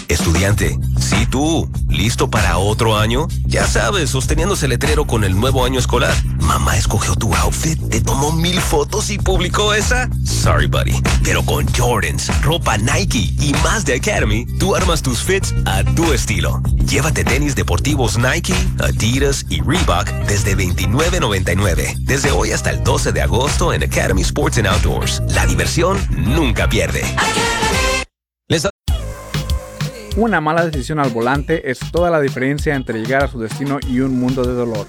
Estudiante, sí tú, ¿listo para otro año? Ya sabes, sosteniéndose el letrero con el nuevo año escolar. Mamá escogió tu outfit, te tomó 1000 fotos y publicó esa. Sorry, buddy, pero con Jordans, ropa Nike y más de Academy, tú armas tus fits a tu estilo. Llévate tenis deportivos Nike, Adidas y Reebok desde $29.99. Desde hoy hasta el 12 de agosto en Academy Sports and Outdoors. La diversión nunca pierde. Una mala decisión al volante es toda la diferencia entre llegar a su destino y un mundo de dolor.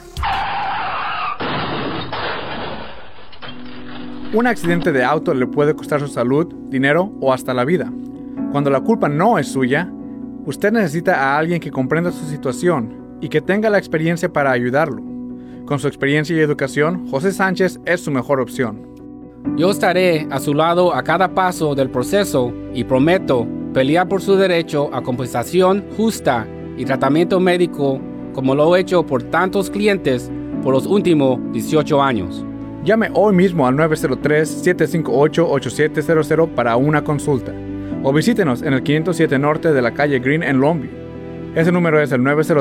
Un accidente de auto le puede costar su salud, dinero o hasta la vida. Cuando la culpa no es suya, usted necesita a alguien que comprenda su situación y que tenga la experiencia para ayudarlo. Con su experiencia y educación, José Sánchez es su mejor opción. Yo estaré a su lado a cada paso del proceso y prometo pelear por su derecho a compensación justa y tratamiento médico como lo he hecho por tantos clientes por los últimos 18 años. Llame hoy mismo al 903-758-8700 para una consulta o visítenos en el 507 Norte de la calle Green en Longview. Ese número es el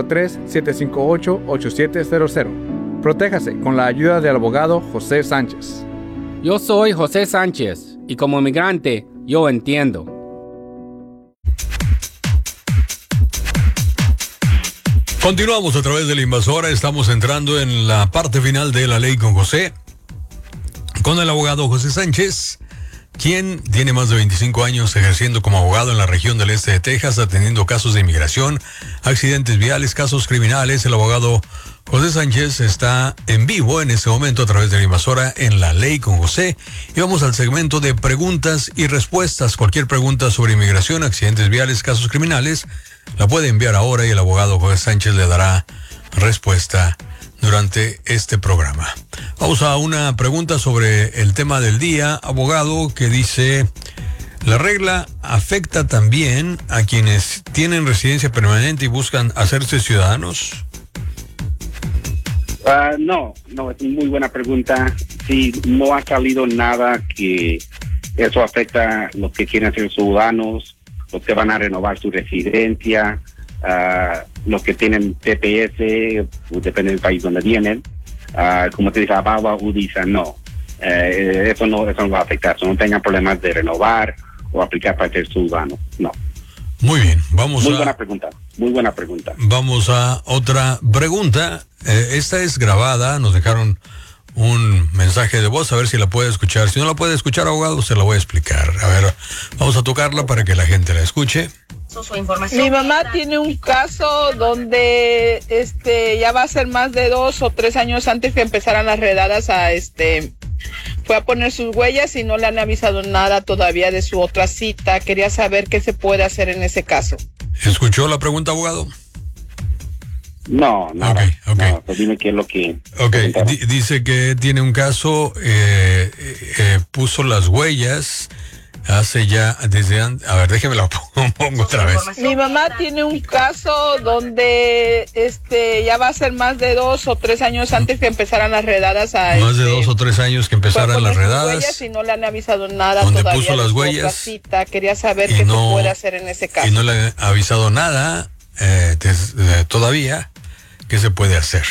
903-758-8700. Protéjase con la ayuda del abogado José Sánchez. Yo soy José Sánchez y como inmigrante yo entiendo. Continuamos a través de la invasora. Estamos entrando en la parte final de La Ley con José, con el abogado José Sánchez, quien tiene más de 25 años ejerciendo como abogado en la región del este de Texas, atendiendo casos de inmigración, accidentes viales, casos criminales. El abogado José Sánchez está en vivo en este momento a través de la invasora en La Ley con José. Y vamos al segmento de preguntas y respuestas. Cualquier pregunta sobre inmigración, accidentes viales, casos criminales, la puede enviar ahora y el abogado José Sánchez le dará respuesta durante este programa. Vamos a una pregunta sobre el tema del día, abogado, que dice: ¿la regla afecta también a quienes tienen residencia permanente y buscan hacerse ciudadanos? No, es una muy buena pregunta. Sí, no ha salido nada que eso afecta a los que quieren ser ciudadanos, los que van a renovar su residencia, los que tienen TPS, depende del país donde vienen. Como te dice Ababa, Udisa, no. Eso no va a afectar. So, no tengan problemas de renovar o aplicar para ser ciudadano, no. Muy bien, Muy buena pregunta. Vamos a otra pregunta. Esta es grabada, nos dejaron un mensaje de voz, a ver si la puede escuchar. Si no la puede escuchar, abogado, se la voy a explicar. A ver, vamos a tocarla para que la gente la escuche. Mi mamá tiene un caso donde ya va a ser más de 2 o 3 años antes que empezaran las redadas fue a poner sus huellas y no le han avisado nada todavía de su otra cita. Quería saber qué se puede hacer en ese caso. ¿Escuchó la pregunta, abogado? No, nada. Okay. No, pues dime qué es lo que... Dice que tiene un caso, puso las huellas hace ya, desde antes... A ver, déjeme la pongo otra vez. Mi mamá tiene un caso donde ya va a ser más de 2 o 3 años antes que empezaran las redadas. Más de 2 o 3 años que empezaran las redadas. Y no le han avisado nada donde todavía puso las de su huellas. otra cita. Quería saber qué se puede hacer en ese caso. Y no le han avisado nada todavía. ¿Qué se puede hacer?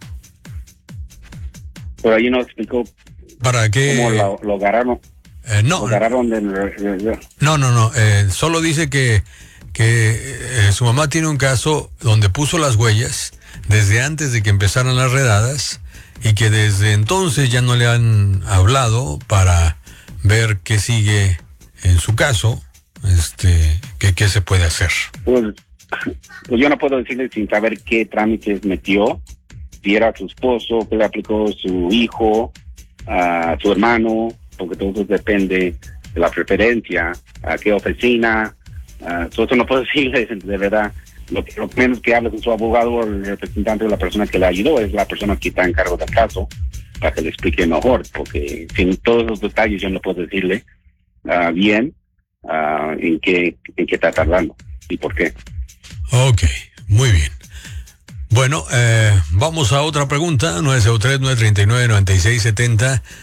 Pero ahí no explicó para qué cómo lo agarraron. No. Lo agarraron No. Solo dice que su mamá tiene un caso donde puso las huellas desde antes de que empezaran las redadas y que desde entonces ya no le han hablado para ver qué sigue en su caso, qué se puede hacer. Pues yo no puedo decirle sin saber qué trámites metió, si era su esposo, qué le aplicó su hijo, a su hermano, porque todo eso depende de la preferencia, a qué oficina. Eso no puedo decirle de verdad. Lo menos que hable con su abogado o el representante de la persona que le ayudó es la persona que está en cargo del caso, para que le explique mejor, porque sin todos los detalles yo no puedo decirle bien en qué está tardando y por qué. Ok, muy bien. Bueno, vamos a otra pregunta, 903-939-9670.